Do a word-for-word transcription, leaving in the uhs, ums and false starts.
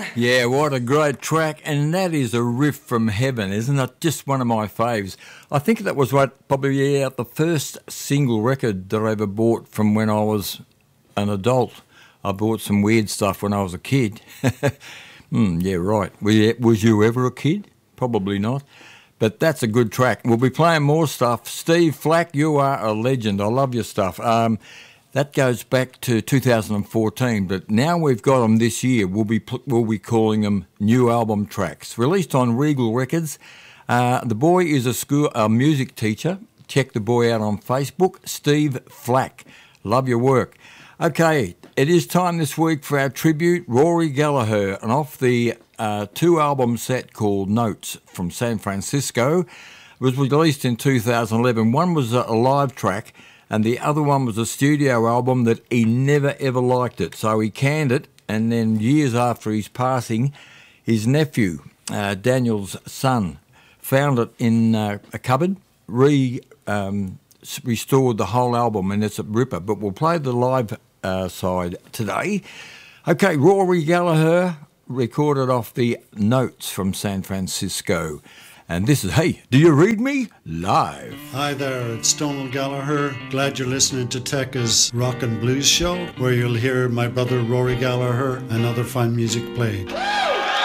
Yeah, what a great track. And that is a riff from heaven, isn't it? Just one of my faves. I think that was what probably yeah, the first single record that I ever bought from when I was an adult. I bought some weird stuff when I was a kid. mm, yeah, right. Was you ever a kid? Probably not. But that's a good track. We'll be playing more stuff. Steve Flack, you are a legend. I love your stuff. Um, that goes back to two thousand fourteen, but now we've got them this year. We'll be we'll be calling them new album tracks. Released on Regal Records. Uh, the boy is a school a music teacher. Check the boy out on Facebook. Steve Flack. Love your work. Okay, it is time this week for our tribute, Rory Gallagher, and off the uh, two-album set called Notes from San Francisco. It was released in two thousand eleven. One was a live track, and the other one was a studio album that he never ever liked it, so he canned it, and then years after his passing, his nephew, uh, Daniel's son, found it in uh, a cupboard, re um, restored the whole album, and it's a ripper. But we'll play the live uh, side today. Okay, Rory Gallagher recorded off the Notes from San Francisco. And this is, hey, do you read me? Live. Hi there, it's Donald Gallagher. Glad you're listening to Tekka's Rock and Blues Show, where you'll hear my brother Rory Gallagher and other fine music played.